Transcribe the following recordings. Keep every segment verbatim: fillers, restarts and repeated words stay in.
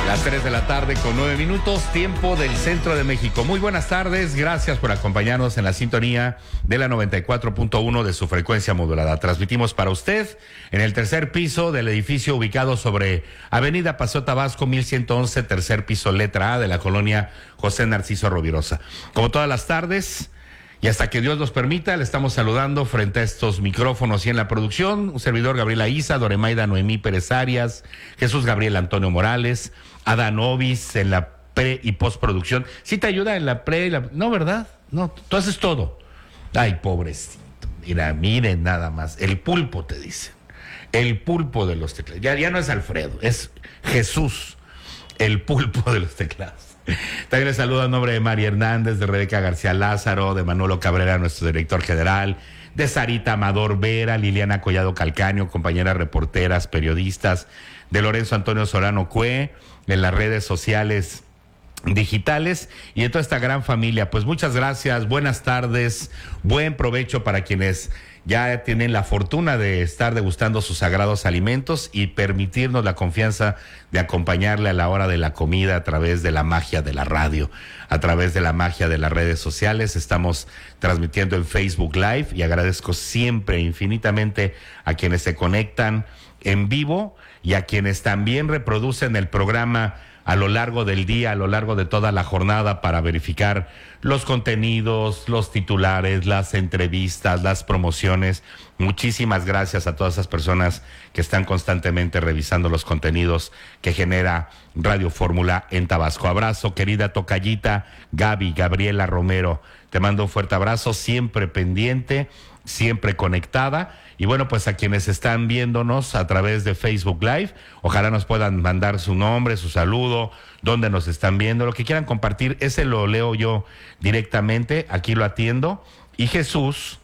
Las tres de la tarde con nueve minutos, tiempo del centro de México. Muy buenas tardes, gracias por acompañarnos en la sintonía de la noventa y cuatro punto uno de su frecuencia modulada. Transmitimos para usted en el tercer piso del edificio ubicado sobre Avenida Paseo Tabasco mil ciento once, tercer piso, letra A, de la colonia José Narciso Rovirosa. Como todas las tardes, y hasta que Dios nos permita, le estamos saludando frente a estos micrófonos y en la producción, un servidor Gabriela Isa, Doremaida Noemí Pérez Arias, Jesús Gabriel Antonio Morales, Adán Ovis en la pre y postproducción. ¿Sí te ayuda en la pre y la... No, ¿verdad? No, tú haces todo. Ay, pobrecito. Mira, miren nada más. El pulpo, te dicen. El pulpo de los teclados. Ya, ya no es Alfredo, es Jesús, el pulpo de los teclados. También le saludo a nombre de María Hernández, de Rebeca García Lázaro, de Manolo Cabrera, nuestro director general, de Sarita Amador Vera, Liliana Collado Calcaño, compañeras reporteras, periodistas, de Lorenzo Antonio Solano Cue, en las redes sociales digitales y de toda esta gran familia. Pues muchas gracias, buenas tardes, buen provecho para quienes ya tienen la fortuna de estar degustando sus sagrados alimentos y permitirnos la confianza de acompañarle a la hora de la comida a través de la magia de la radio, a través de la magia de las redes sociales. Estamos transmitiendo en Facebook Live y agradezco siempre infinitamente a quienes se conectan en vivo y a quienes también reproducen el programa a lo largo del día, a lo largo de toda la jornada para verificar los contenidos, los titulares, las entrevistas, las promociones. Muchísimas gracias a todas esas personas que están constantemente revisando los contenidos que genera Radio Fórmula en Tabasco. Abrazo, querida tocallita Gaby, Gabriela Romero. Te mando un fuerte abrazo, siempre pendiente, siempre conectada. Y bueno, pues a quienes están viéndonos a través de Facebook Live, ojalá nos puedan mandar su nombre, su saludo, dónde nos están viendo, lo que quieran compartir, ese lo leo yo directamente, aquí lo atiendo. Y Jesús,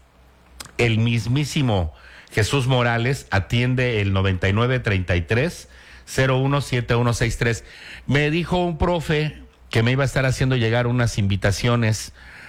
el mismísimo Jesús Morales, atiende el noventa y nueve treinta y tres cero uno siete uno seis tres. Me dijo un profe que me iba a estar haciendo llegar unas invitaciones,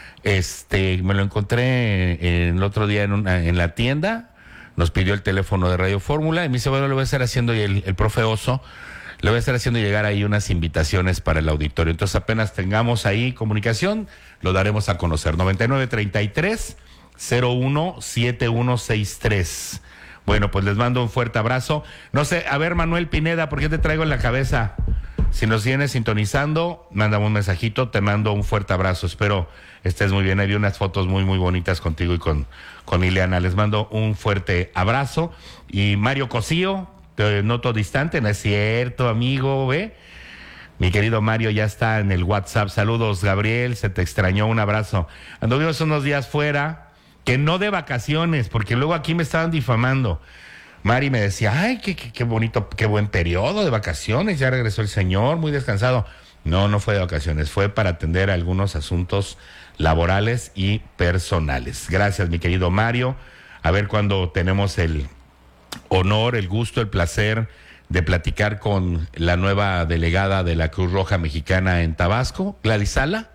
este, me lo encontré el otro día en, una, en la tienda. Nos pidió el teléfono de Radio Fórmula y me dice, bueno, le voy a estar haciendo, el, el profe Oso, le voy a estar haciendo llegar ahí unas invitaciones para el auditorio. Entonces apenas tengamos ahí comunicación, lo daremos a conocer. noventa y nueve treinta y tres cero uno siete uno seis tres. Bueno, pues les mando un fuerte abrazo. No sé, a ver, Manuel Pineda, ¿por qué te traigo en la cabeza? Si nos vienes sintonizando, mándame un mensajito, te mando un fuerte abrazo. Espero estés muy bien. Hay unas fotos muy, muy bonitas contigo y con, con Ileana. Les mando un fuerte abrazo. Y Mario Cosío, te noto distante, ¿no es cierto, amigo? ¿Ve? Mi querido Mario ya está en el WhatsApp. Saludos, Gabriel, se te extrañó, un abrazo. Anduvimos unos días fuera, que no de vacaciones, porque luego aquí me estaban difamando. Mari me decía, ay, qué, qué, qué bonito, qué buen periodo de vacaciones, ya regresó el señor, muy descansado. No, no fue de vacaciones, fue para atender algunos asuntos laborales y personales. Gracias, mi querido Mario. A ver cuándo tenemos el honor, el gusto, el placer de platicar con la nueva delegada de la Cruz Roja Mexicana en Tabasco, Gladys Sala.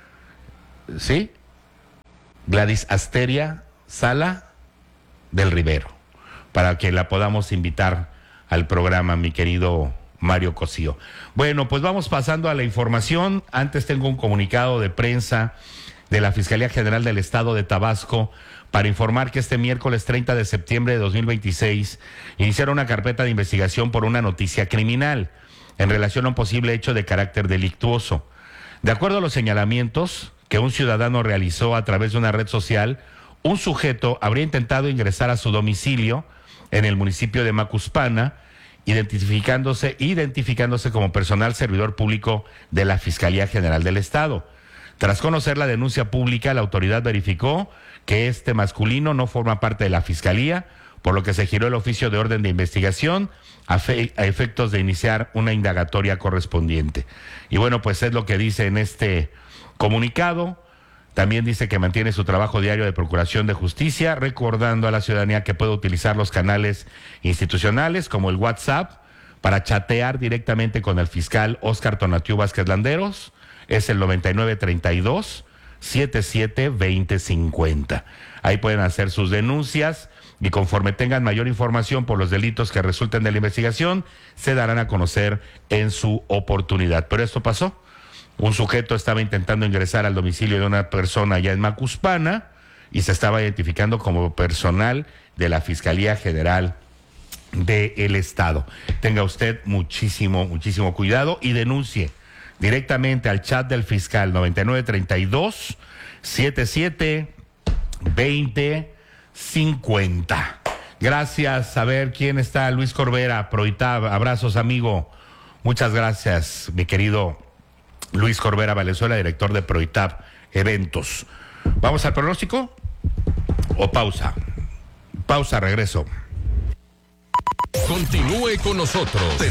¿Sí? Gladys Asteria Sala del Rivero, para que la podamos invitar al programa, mi querido Mario Cosío. Bueno, pues vamos pasando a la información. Antes tengo un comunicado de prensa de la Fiscalía General del Estado de Tabasco para informar que este miércoles treinta de septiembre de dos mil veintiséis iniciaron una carpeta de investigación por una noticia criminal en relación a un posible hecho de carácter delictuoso. De acuerdo a los señalamientos que un ciudadano realizó a través de una red social, un sujeto habría intentado ingresar a su domicilio en el municipio de Macuspana, identificándose, identificándose como personal servidor público de la Fiscalía General del Estado. Tras conocer la denuncia pública, la autoridad verificó que este masculino no forma parte de la Fiscalía, por lo que se giró el oficio de orden de investigación a, fe, a efectos de iniciar una indagatoria correspondiente. Y bueno, pues es lo que dice en este comunicado. También dice que mantiene su trabajo diario de procuración de justicia, recordando a la ciudadanía que puede utilizar los canales institucionales como el WhatsApp para chatear directamente con el fiscal Óscar Tonatiu Vázquez Landeros. Es el noventa y nueve treinta y dos setenta y siete veinte cincuenta. Ahí pueden hacer sus denuncias y conforme tengan mayor información por los delitos que resulten de la investigación, se darán a conocer en su oportunidad. Pero esto pasó. Un sujeto estaba intentando ingresar al domicilio de una persona allá en Macuspana y se estaba identificando como personal de la Fiscalía General del Estado. Tenga usted muchísimo, muchísimo cuidado y denuncie directamente al chat del fiscal noventa y nueve treinta y dos setenta y siete veinte cincuenta. Gracias. A ver quién está. Luis Corbera, Proitab. Abrazos, amigo. Muchas gracias, mi querido Luis Corbera Valenzuela, director de Proitab Eventos. ¿Vamos al pronóstico o pausa? Pausa, regreso. Continúe con nosotros.